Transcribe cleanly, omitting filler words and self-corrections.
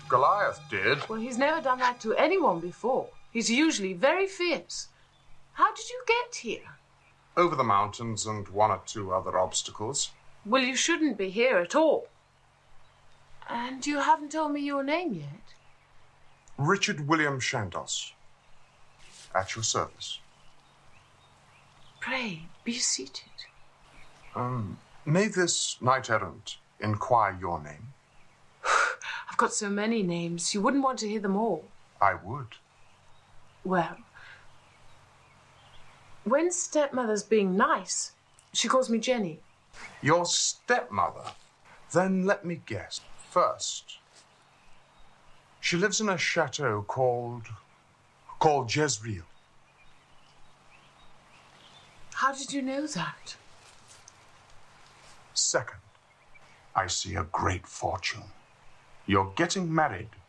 Goliath did. Well, he's never done that to anyone before. He's usually very fierce. How did you get here? Over the mountains and one or two other obstacles. Well, you shouldn't be here at all. And you haven't told me your name yet. Richard William Chandos. At your service. Pray, be seated. May this knight-errant inquire your name? I've got so many names, you wouldn't want to hear them all. I would. Well, when stepmother's being nice, she calls me Jenny. Your stepmother? Then let me guess. First, she lives in a chateau called Jezreel. How did you know that? Second, I see a great fortune. You're getting married